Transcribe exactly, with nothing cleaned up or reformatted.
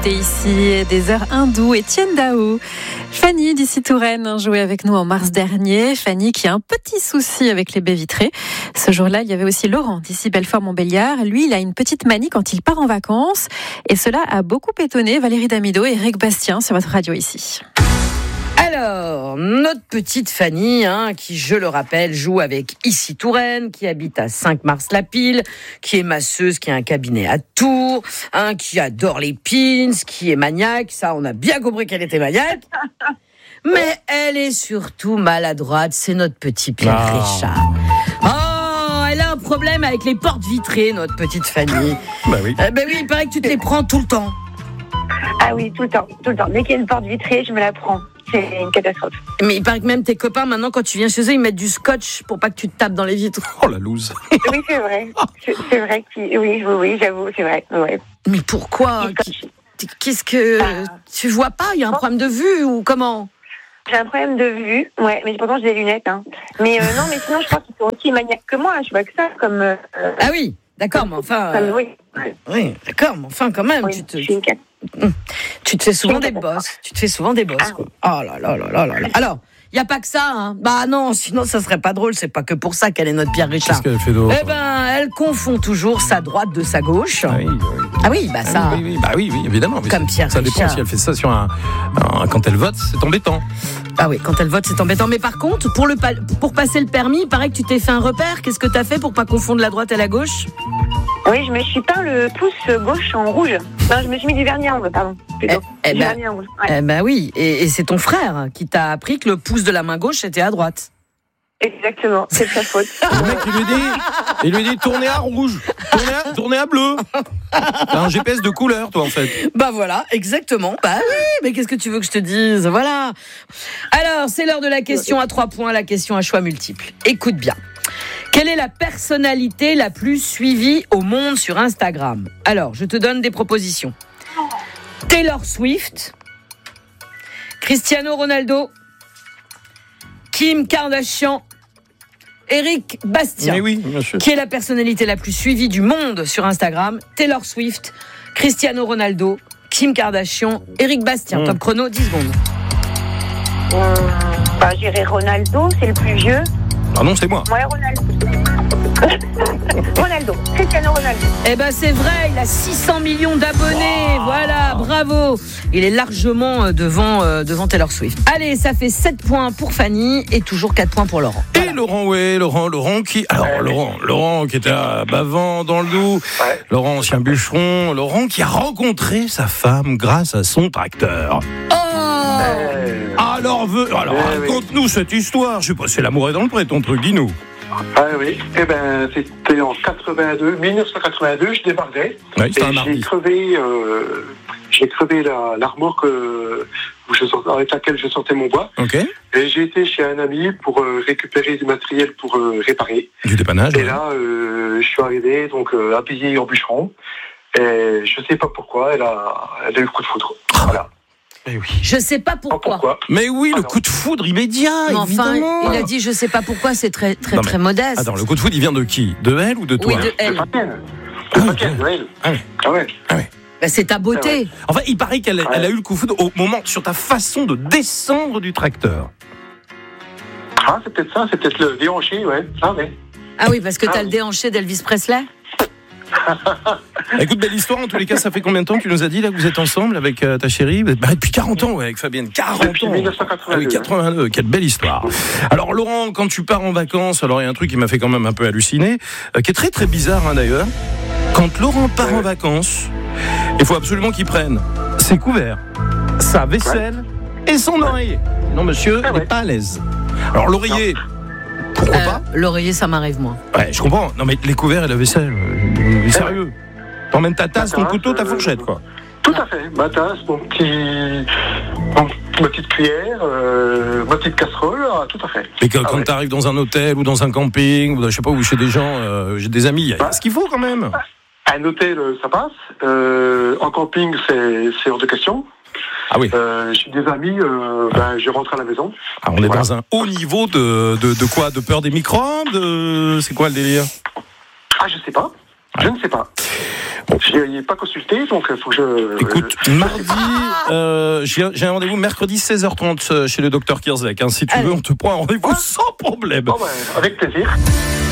Et ici, des heures hindoues et Tien Dao. Fanny d'ici Touraine jouait avec nous en mars dernier. Fanny qui a un petit souci avec les baies vitrées. Ce jour-là, il y avait aussi Laurent d'ici Belfort-Montbéliard. Lui, il a une petite manie quand il part en vacances. Et cela a beaucoup étonné Valérie Damido et Eric Bastien sur votre radio ici. Alors, notre petite Fanny, hein, qui, je le rappelle, joue avec Ici Touraine, qui habite à Cinq-Mars-la-Pile, qui est masseuse, qui a un cabinet à Tours, hein, qui adore les pins, qui est maniaque. Ça, on a bien compris qu'elle était maniaque. Mais elle est surtout maladroite. C'est notre petit Pierre Ah. Richard. Oh, elle a un problème avec les portes vitrées, notre petite Fanny. Bah oui. Euh, ben oui, il paraît que tu te les prends tout le temps. Ah oui, tout le temps, tout le temps. Dès qu'il y a une porte vitrée, je me la prends. C'est une catastrophe. Mais il paraît que même tes copains, maintenant, quand tu viens chez eux, ils mettent du scotch pour pas que tu te tapes dans les vitres. Oh la loose. Oui, c'est vrai. C'est, c'est vrai que oui, oui, oui, j'avoue, c'est vrai. Ouais. Mais pourquoi Qu'est-ce que... Ah. Tu vois pas? Il y a un problème de vue ou comment? J'ai un problème de vue, ouais, mais pourtant j'ai des lunettes. Hein. Mais euh, non, mais sinon, je pense qu'ils sont aussi maniaques que moi. Je vois que ça comme. Euh, Ah oui, d'accord, mais enfin... comme euh, oui. Oui, d'accord, mais enfin, quand même, Oui, tu, te, je suis une cat- tu te fais souvent je suis des une bosses. Tu te fais souvent des bosses, Ah. quoi. Oh là là là là là là. Alors, il n'y a pas que ça, hein. Bah non, sinon ça serait pas drôle. C'est pas que pour ça qu'elle est notre Pierre Richard. Qu'est-ce qu'elle fait d'autre? Eh ben, elle confond toujours sa droite de sa gauche. Ah oui, oui. Ah oui, bah ça... Oui, oui, bah oui, oui, évidemment. Mais Comme c'est- Pierre Ça dépend Richard. si elle fait ça sur un, un- quand elle vote, c'est embêtant. Ah oui, quand elle vote, c'est embêtant. Mais par contre, pour, le, pa- pour passer le permis, il paraît que tu t'es fait un repère. Qu'est-ce que t'as fait pour pas confondre la droite et la gauche? Oui, je me suis peint le pouce gauche en rouge. Non, je me suis mis du vernis à ongles, pardon. Plutôt. Eh, eh du ben- vernis à ongles. Ouais. Eh ben oui, et, et c'est ton frère qui t'a appris que le pouce de la main gauche était à droite. Exactement, c'est de sa faute. Le mec, il lui dit, il lui dit, tournez à rouge, tournez à, tournez à bleu. T'as un G P S de couleur, toi, en fait. Bah voilà, exactement. Bah oui, mais qu'est-ce que tu veux que je te dise? Voilà. Alors, c'est l'heure de la question à trois points, la question à choix multiples. Écoute bien. Quelle est la personnalité la plus suivie au monde sur Instagram? Alors, je te donne des propositions. Taylor Swift, Cristiano Ronaldo, Kim Kardashian, Eric Bastien. Mais oui, monsieur. Qui est la personnalité la plus suivie du monde sur Instagram? Taylor Swift, Cristiano Ronaldo, Kim Kardashian, Eric Bastien. Mmh. Top chrono, dix secondes. Euh, bah, j'irai Ronaldo, c'est le plus vieux. Ah non, c'est moi. Ouais, Ronaldo. Ronaldo, Cristiano Ronaldo. Eh ben c'est vrai, il a six cents millions d'abonnés. Wow. Voilà, bravo. Il est largement euh, devant, euh, devant Taylor Swift. Allez, ça fait sept points pour Fanny et toujours quatre points pour Laurent. Et Laurent, ouais, Laurent, Laurent qui, alors Laurent, Laurent qui était à Bavant dans le Doubs, Ouais. Laurent ancien bûcheron, Laurent qui a rencontré sa femme grâce à son tracteur. Oh Euh, Alors, veux, alors Eh oui. raconte-nous cette histoire. Je sais pas, c'est l'amour est dans le pré, ton truc, dis-nous. ah oui, eh ben, c'était en quatre-vingt-deux, dix-neuf cent quatre-vingt-deux, je débarquais. Oui, c'était un Et j'ai mardi. crevé, euh, j'ai crevé la, la remorque euh, où je sortais- avec laquelle je sortais mon bois. Ok. Et j'ai été chez un ami pour euh, récupérer du matériel pour euh, réparer. Du dépannage. Et ouais. là, euh, je suis arrivé, donc euh, habillé en bûcheron. Et je sais pas pourquoi, elle a, elle a eu le coup de foudre. Voilà. Eh oui. Je sais pas Pas pourquoi. pourquoi. Mais oui, le Alors. coup de foudre immédiat, Mais enfin, évidemment. il a dit je sais pas pourquoi, c'est très très Non, mais- très modeste. Attends, le coup de foudre, il vient de qui? De elle ou de toi? Oui, de C'est elle. pas bien. Ah C'est oui, pas bien, ouais. Noël. Ah oui. Ah ouais. Bah, c'est ta beauté. Enfin, il paraît qu'elle elle a eu le coup de foudre au moment, sur ta façon de descendre du tracteur. Ah, c'est peut-être ça, c'est peut-être le déhanché, ouais. Ah, ouais. Ah oui, parce que Ah t'as oui. le déhanché d'Elvis Presley. Écoute, belle histoire, en tous les cas, ça fait combien de temps que tu nous as dit là que vous êtes ensemble avec euh, ta chérie? Bah, depuis quarante ans, ouais, avec Fabienne, quarante Depuis ans. dix-neuf cent quatre-vingt-deux. Ah oui, quatre-vingt-deux, quelle belle histoire. Alors Laurent, quand tu pars en vacances, alors il y a un truc qui m'a fait quand même un peu halluciner, euh, qui est très très bizarre hein, d'ailleurs. Quand Laurent part en vacances, il faut absolument qu'il prenne ses couverts, sa vaisselle et son oreiller. Non monsieur, Ah il ouais. n'est pas à l'aise. Alors l'oreiller, pourquoi Euh, pas? L'oreiller, ça m'arrive moins. Ouais, je comprends. Non mais les couverts et la vaisselle, euh, sérieux. T'emmènes ta tasse, ton tasse, couteau, ta euh, fourchette quoi. Tout à fait. Ma tasse, mon petit, mon- ma petite cuillère, euh, ma petite casserole, ah, tout à fait. Et que, Ah quand ouais. tu arrives dans un hôtel ou dans un camping, ou je sais pas, ou chez des gens, euh, j'ai des amis, il y a Bah. ce qu'il faut quand même. Un hôtel, euh, ça passe. Euh, en camping, c'est, c'est hors de question. Ah oui. Euh, chez des amis, euh, ben, je rentre à la maison. Ah, on est Voilà. dans un haut niveau de, de, de quoi? De peur des microbes de... C'est quoi le délire? Ah, je sais pas. Je ne sais pas. Je n'ai pas consulté, donc il faut que je... Écoute, mardi, euh, j'ai, j'ai un rendez-vous mercredi seize heures trente chez le docteur Kierzek. Hein. Si tu Allez. veux, on te prend un rendez-vous sans problème. Bon, ben, avec plaisir.